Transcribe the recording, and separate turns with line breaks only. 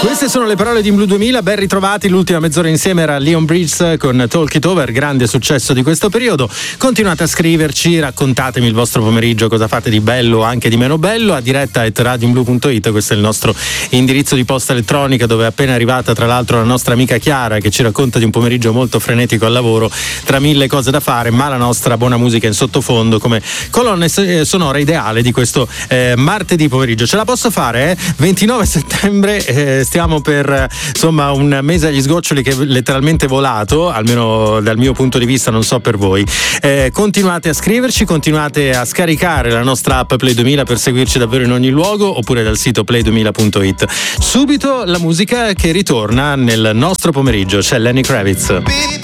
Queste sono le parole di In Blue 2000, ben ritrovati. L'ultima mezz'ora insieme era Leon Bridges con Talk It Over, grande successo di questo periodo. Continuate a scriverci, raccontatemi il vostro pomeriggio, cosa fate di bello o anche di meno bello, a diretta@radioinblue.it. Questo è il nostro indirizzo di posta elettronica, dove è appena arrivata tra l'altro la nostra amica Chiara, che ci racconta di un pomeriggio molto frenetico al lavoro, tra mille cose da fare, ma la nostra buona musica in sottofondo come colonna sonora ideale di questo martedì pomeriggio. Ce la posso fare? 29 settembre, stiamo per insomma un mese agli sgoccioli che è letteralmente volato, almeno dal mio punto di vista, non so per voi. Continuate a scriverci, continuate a scaricare la nostra app Play 2000 per seguirci davvero in ogni luogo, oppure dal sito play2000.it. Subito la musica che ritorna nel nostro pomeriggio, c'è Lenny Kravitz.